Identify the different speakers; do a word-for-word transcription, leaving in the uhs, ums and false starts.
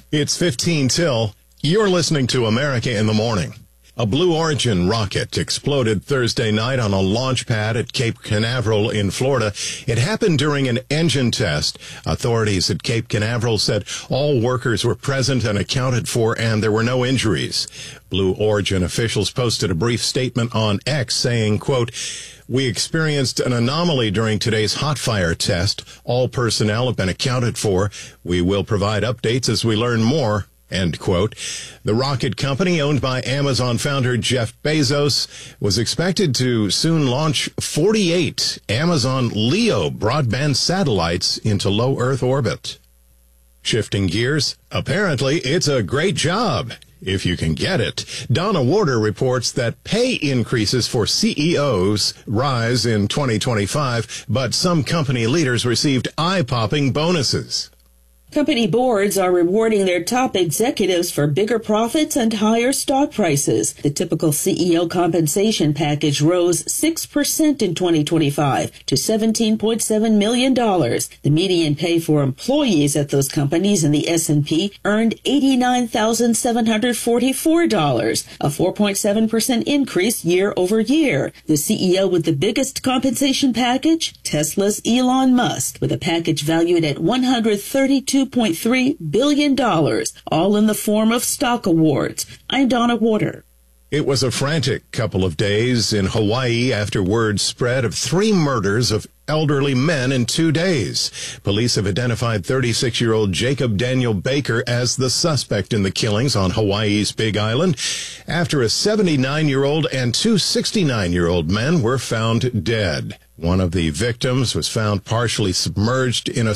Speaker 1: It's fifteen till. You're listening to America in the Morning. A Blue Origin rocket exploded Thursday night on a launch pad at Cape Canaveral in Florida. It happened during an engine test. Authorities at Cape Canaveral said all workers were present and accounted for, and there were no injuries. Blue Origin officials posted a brief statement on X saying, quote, "We experienced an anomaly during today's hot fire test. All personnel have been accounted for. We will provide updates as we learn more." End quote. The rocket company, owned by Amazon founder Jeff Bezos, was expected to soon launch forty-eight Amazon Leo broadband satellites into low Earth orbit. Shifting gears, apparently it's a great job, if you can get it. Donna Warder reports that pay increases for C E Os rise in twenty twenty-five, but some company leaders received eye-popping bonuses.
Speaker 2: Company boards are rewarding their top executives for bigger profits and higher stock prices. The typical C E O compensation package rose six percent in twenty twenty-five to seventeen point seven million dollars. The median pay for employees at those companies in the S and P earned eighty-nine thousand seven hundred forty-four dollars, a four point seven percent increase year over year. The C E O with the biggest compensation package? Tesla's Elon Musk, with a package valued at one hundred thirty-two point three billion dollars, all in the form of stock awards. I'm Donna Warder.
Speaker 1: It was a frantic couple of days in Hawaii after word spread of three murders of elderly men in two days. Police have identified thirty-six-year-old Jacob Daniel Baker as the suspect in the killings on Hawaii's Big Island, after a seventy-nine-year-old and two sixty-nine-year-old men were found dead. One of the victims was found partially submerged in a